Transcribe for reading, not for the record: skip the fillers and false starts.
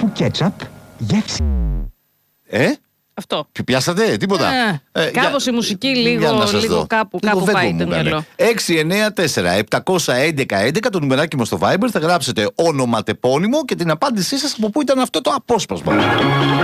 τύπου κέτσαπ για Αυτό. Πιάσατε, τίποτα. Κάπως η μουσική λίγο κάπου πάει το μυαλό. 694-711-11 το νουμεράκι μας στο Viber. Θα γράψετε όνομα, τεπώνυμο και την απάντησή σας από πού ήταν αυτό το απόσπασμα.